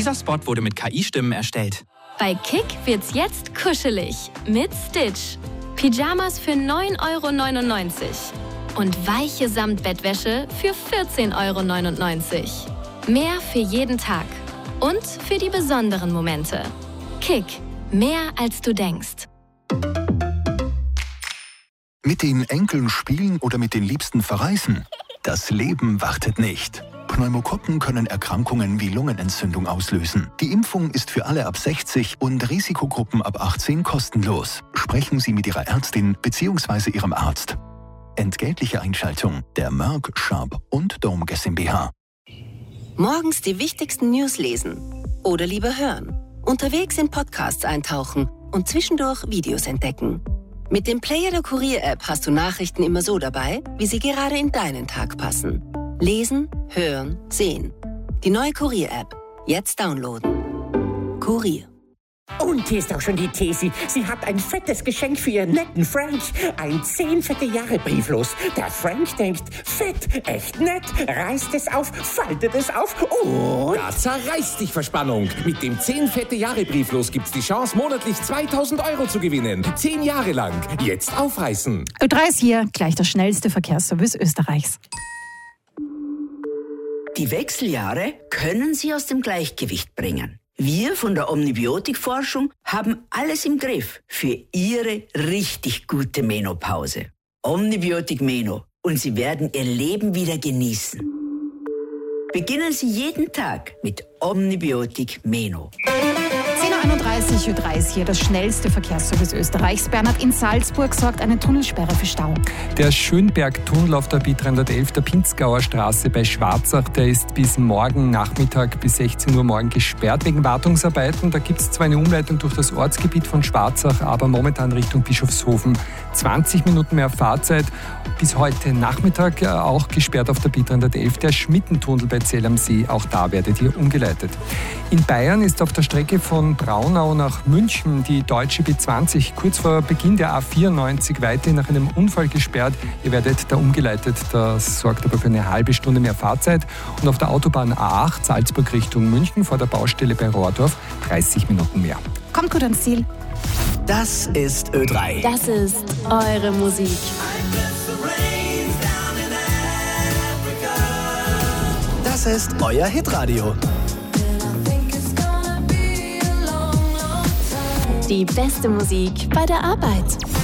Dieser Spot wurde mit KI-Stimmen erstellt. Bei Kick wird's jetzt kuschelig mit Stitch. Pyjamas für 9,99 € und weiche Samtbettwäsche für 14,99 €. Mehr für jeden Tag und für die besonderen Momente. Kick, mehr als du denkst. Mit den Enkeln spielen oder mit den Liebsten verreisen? Das Leben wartet nicht. Pneumokokken können Erkrankungen wie Lungenentzündung auslösen. Die Impfung ist für alle ab 60 und Risikogruppen ab 18 kostenlos. Sprechen Sie mit Ihrer Ärztin bzw. Ihrem Arzt. Entgeltliche Einschaltung der Merck, Sharp und Dome GmbH. Morgens die wichtigsten News lesen oder lieber hören. Unterwegs in Podcasts eintauchen und zwischendurch Videos entdecken. Mit dem Player der Kurier-App hast du Nachrichten immer so dabei, wie sie gerade in deinen Tag passen. Lesen, hören, sehen. Die neue Kurier-App. Jetzt downloaden. Kurier. Und hier ist auch schon die Tesi. Sie hat ein fettes Geschenk für ihren netten Frank. Ein 10 fette Jahre Brieflos. Der Frank denkt, fett, echt nett, reißt es auf, faltet es auf und... Da zerreißt dich Verspannung. Mit dem 10 fette Jahre Brieflos gibt's die Chance, monatlich 2.000 € zu gewinnen. 10 Jahre lang. Jetzt aufreißen. Ö3 ist hier, gleich der schnellste Verkehrsservice Österreichs. Die Wechseljahre können Sie aus dem Gleichgewicht bringen. Wir von der Omnibiotik-Forschung haben alles im Griff für Ihre richtig gute Menopause. Omnibiotik Meno. Und Sie werden Ihr Leben wieder genießen. Beginnen Sie jeden Tag mit Omnibiotik Meno. 10.31 Uhr, Ö3 ist hier, das schnellste Verkehrsservice Österreichs. Bernhard, in Salzburg sorgt eine Tunnelsperre für Stau. Der Schönberg-Tunnel auf der B311 der Pinzgauer Straße bei Schwarzach, der ist bis morgen Nachmittag bis 16 Uhr morgen gesperrt wegen Wartungsarbeiten. Da gibt es zwar eine Umleitung durch das Ortsgebiet von Schwarzach, aber momentan Richtung Bischofshofen 20 Minuten mehr Fahrzeit. Bis heute Nachmittag auch gesperrt auf der B311 der Schmittentunnel bei Zell am See. Auch da werdet ihr umgeleitet. In Bayern ist auf der Strecke von Braunau nach München die deutsche B20 kurz vor Beginn der A94 weiterhin nach einem Unfall gesperrt. Ihr werdet da umgeleitet. Das sorgt aber für eine halbe Stunde mehr Fahrzeit. Und auf der Autobahn A8 Salzburg Richtung München vor der Baustelle bei Rohrdorf 30 Minuten mehr. Kommt gut ans Ziel. Das ist Ö3. Das ist eure Musik. Das ist euer Hitradio. Die beste Musik bei der Arbeit.